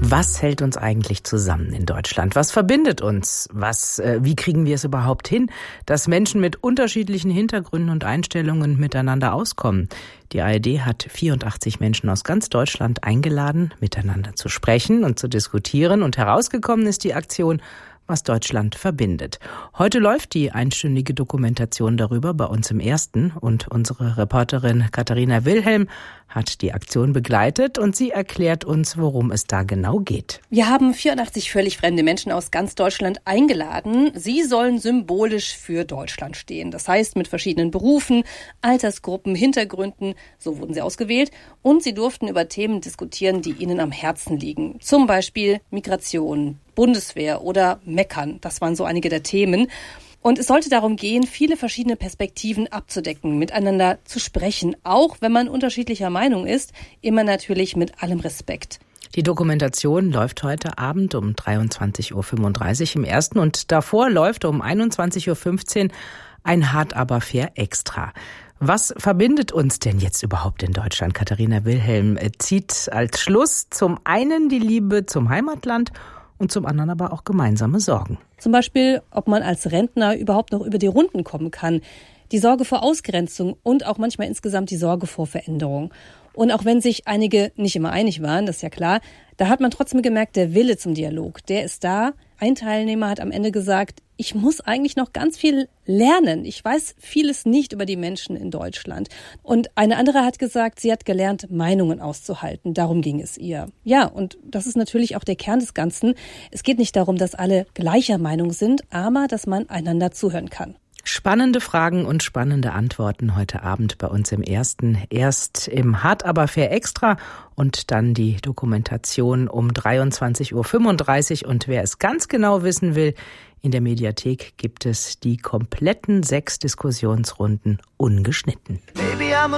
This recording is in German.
Was hält uns eigentlich zusammen in Deutschland? Was verbindet uns? Wie kriegen wir es überhaupt hin, dass Menschen mit unterschiedlichen Hintergründen und Einstellungen miteinander auskommen? Die ARD hat 84 Menschen aus ganz Deutschland eingeladen, miteinander zu sprechen und zu diskutieren. Und herausgekommen ist die Aktion Was Deutschland verbindet. Heute läuft die einstündige Dokumentation darüber bei uns im Ersten und unsere Reporterin Katharina Wilhelm hat die Aktion begleitet und sie erklärt uns, worum es da genau geht. Wir haben 84 völlig fremde Menschen aus ganz Deutschland eingeladen. Sie sollen symbolisch für Deutschland stehen. Das heißt, mit verschiedenen Berufen, Altersgruppen, Hintergründen, so wurden sie ausgewählt. Und sie durften über Themen diskutieren, die ihnen am Herzen liegen. Zum Beispiel Migration, Bundeswehr oder Meckern. Das waren so einige der Themen. Und es sollte darum gehen, viele verschiedene Perspektiven abzudecken, miteinander zu sprechen, auch wenn man unterschiedlicher Meinung ist, immer natürlich mit allem Respekt. Die Dokumentation läuft heute Abend um 23.35 Uhr im Ersten und davor läuft um 21.15 Uhr ein Hart aber fair Extra. Was verbindet uns denn jetzt überhaupt in Deutschland? Katharina Wilhelm zieht als Schluss zum einen die Liebe zum Heimatland und zum anderen aber auch gemeinsame Sorgen. Zum Beispiel, ob man als Rentner überhaupt noch über die Runden kommen kann. Die Sorge vor Ausgrenzung und auch manchmal insgesamt die Sorge vor Veränderung. Und auch wenn sich einige nicht immer einig waren, das ist ja klar, da hat man trotzdem gemerkt, der Wille zum Dialog, der ist da. Ein Teilnehmer hat am Ende gesagt, ich muss eigentlich noch ganz viel lernen. Ich weiß vieles nicht über die Menschen in Deutschland. Und eine andere hat gesagt, sie hat gelernt, Meinungen auszuhalten. Darum ging es ihr. Ja, und das ist natürlich auch der Kern des Ganzen. Es geht nicht darum, dass alle gleicher Meinung sind, aber dass man einander zuhören kann. Spannende Fragen und spannende Antworten heute Abend bei uns im Ersten. Erst im Hart aber fair Extra und dann die Dokumentation um 23.35 Uhr. Und wer es ganz genau wissen will, in der Mediathek gibt es die kompletten 6 Diskussionsrunden ungeschnitten. Baby, I'm